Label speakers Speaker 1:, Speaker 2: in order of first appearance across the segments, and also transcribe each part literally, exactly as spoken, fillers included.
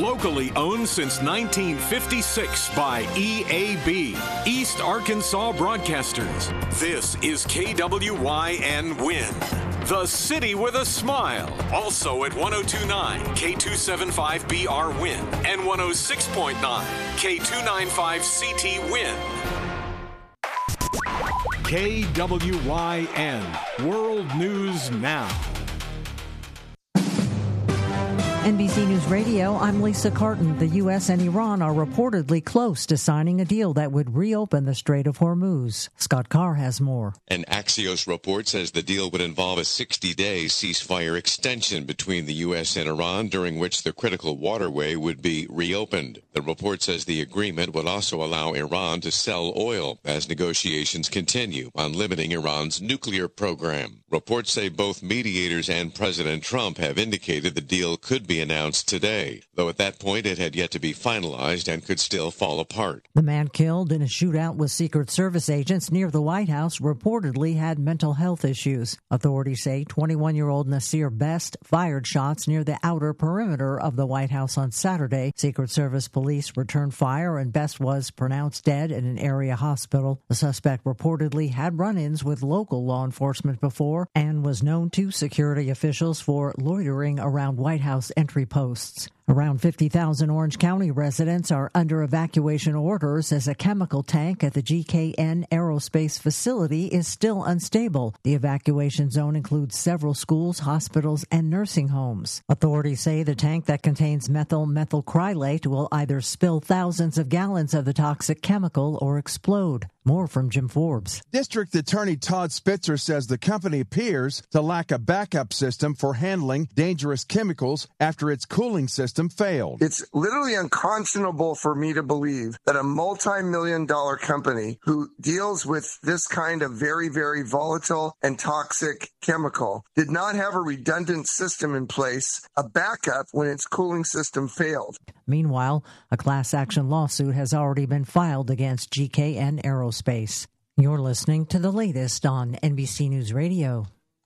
Speaker 1: Locally owned since nineteen fifty-six by E A B, East Arkansas Broadcasters. This is K W Y N Win, the city with a smile. Also at one oh two point nine K two seventy-five B R Win and one oh six point nine K two ninety-five C T Win. K W Y N, World News Now.
Speaker 2: N B C News Radio, I'm Lisa Carton. The U S and Iran are reportedly close to signing a deal that would reopen the Strait of Hormuz. Scott Carr has more.
Speaker 3: An Axios report says the deal would involve a sixty-day ceasefire extension between the U S and Iran, during which the critical waterway would be reopened. The report says the agreement would also allow Iran to sell oil as negotiations continue on limiting Iran's nuclear program. Reports say both mediators and President Trump have indicated the deal could be announced today, though at that point it had yet to be finalized and could still fall apart.
Speaker 2: The man killed in a shootout with Secret Service agents near the White House reportedly had mental health issues. Authorities say twenty-one-year-old Nasir Best fired shots near the outer perimeter of the White House on Saturday. Secret Service police returned fire and Best was pronounced dead in an area hospital. The suspect reportedly had run-ins with local law enforcement before and was known to security officials for loitering around White House entry posts. Around fifty thousand Orange County residents are under evacuation orders as a chemical tank at the G K N Aerospace facility is still unstable. The evacuation zone includes several schools, hospitals, and nursing homes. Authorities say the tank that contains methyl methylcrylate will either spill thousands of gallons of the toxic chemical or explode. More from Jim Forbes.
Speaker 4: District Attorney Todd Spitzer says the company appears to lack a backup system for handling dangerous chemicals after its cooling system failed.
Speaker 5: It's literally unconscionable for me to believe that a multi-million dollar company who deals with this kind of very, very volatile and toxic chemical did not have a redundant system in place, a backup when its cooling system failed.
Speaker 2: Meanwhile, a class action lawsuit has already been filed against G K N Aerospace. You're listening to the latest on N B C News Radio.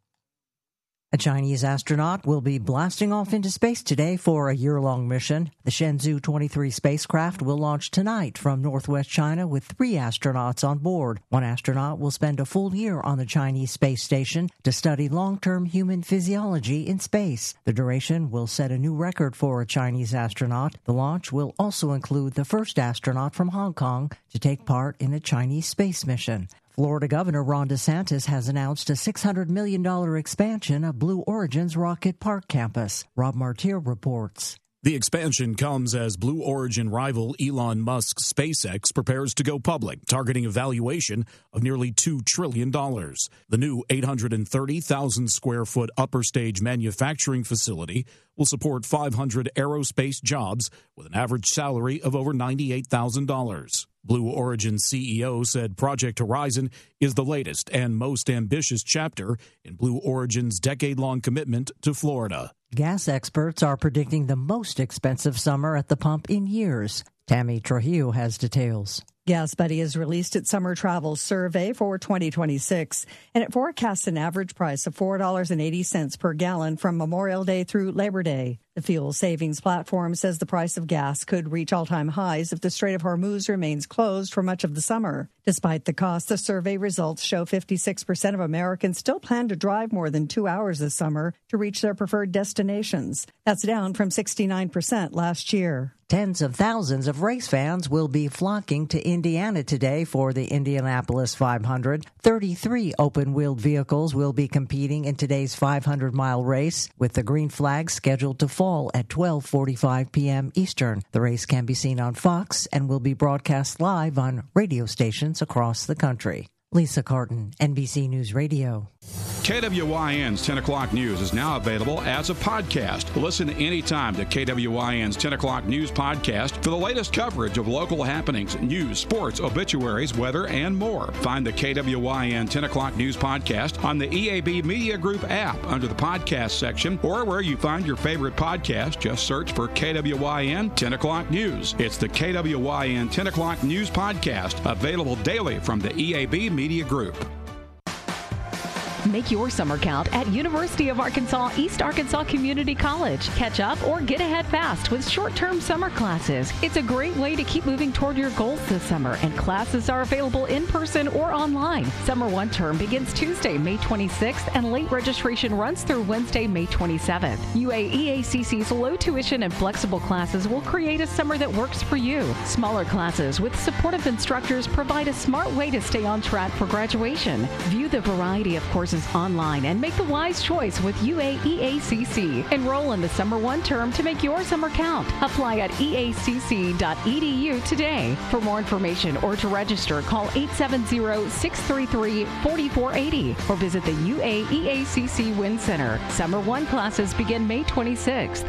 Speaker 2: A Chinese astronaut will be blasting off into space today for a year-long mission. The Shenzhou twenty-three spacecraft will launch tonight from northwest China with three astronauts on board. One astronaut will spend a full year on the Chinese space station to study long-term human physiology in space. The duration will set a new record for a Chinese astronaut. The launch will also include the first astronaut from Hong Kong to take part in a Chinese space mission. Florida Governor Ron DeSantis has announced a six hundred million dollars expansion of Blue Origin's Rocket Park campus. Rob Martier reports.
Speaker 6: The expansion comes as Blue Origin rival Elon Musk's SpaceX prepares to go public, targeting a valuation of nearly two trillion dollars. The new eight hundred thirty thousand square foot upper stage manufacturing facility will support five hundred aerospace jobs with an average salary of over ninety-eight thousand dollars. Blue Origin C E O said Project Horizon is the latest and most ambitious chapter in Blue Origin's decade-long commitment to Florida.
Speaker 2: Gas experts are predicting the most expensive summer at the pump in years. Tammy Trujillo has details.
Speaker 7: GasBuddy has released its summer travel survey for twenty twenty-six, and it forecasts an average price of four dollars and eighty cents per gallon from Memorial Day through Labor Day. The fuel savings platform says the price of gas could reach all-time highs if the Strait of Hormuz remains closed for much of the summer. Despite the cost, the survey results show fifty-six percent of Americans still plan to drive more than two hours this summer to reach their preferred destinations. That's down from sixty-nine percent last year.
Speaker 2: Tens of thousands of race fans will be flocking to Indiana today for the Indianapolis five hundred. thirty-three open-wheeled vehicles will be competing in today's five hundred mile race, with the green flag scheduled to fall at twelve forty-five p.m. Eastern. The race can be seen on Fox and will be broadcast live on radio stations across the country. Lisa Carton, N B C News Radio.
Speaker 8: K W Y N's ten o'clock News is now available as a podcast. Listen anytime to K W Y N's ten o'clock News podcast for the latest coverage of local happenings, news, sports, obituaries, weather, and more. Find the K W Y N ten o'clock News podcast on the E A B Media Group app under the podcast section, or where you find your favorite podcast. Just search for K W Y N ten o'clock News. It's the K W Y N ten o'clock News podcast, available daily from the E A B Media Group.
Speaker 9: Make your summer count at University of Arkansas East Arkansas Community College. Catch up or get ahead fast with short-term summer classes. It's a great way to keep moving toward your goals this summer, and classes are available in person or online. Summer one term begins Tuesday, May twenty-sixth, and late registration runs through Wednesday, May twenty-seventh. U A E A C C's low tuition and flexible classes will create a summer that works for you. Smaller classes with supportive instructors provide a smart way to stay on track for graduation. View the variety of courses online and make the wise choice with U A E A C C. Enroll in the Summer one term to make your summer count. Apply at E A C C dot E D U today. For more information or to register, call eight seven zero, six three three, four four eight zero or visit the U A E A C C Win Center. Summer one classes begin May twenty-sixth.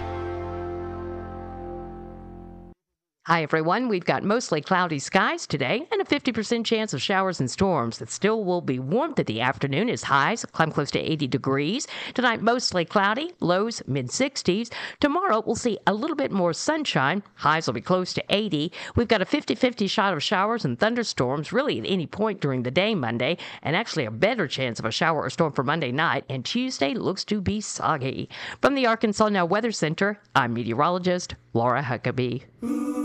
Speaker 10: Hi, everyone. We've got mostly cloudy skies today and a fifty percent chance of showers and storms. That still will be warm to the afternoon as highs climb close to eighty degrees. Tonight, mostly cloudy, lows mid sixties. Tomorrow, we'll see a little bit more sunshine. Highs will be close to eighty. We've got a fifty-fifty shot of showers and thunderstorms really at any point during the day Monday, and actually a better chance of a shower or storm for Monday night. And Tuesday looks to be soggy. From the Arkansas Now Weather Center, I'm meteorologist Laura Huckabee.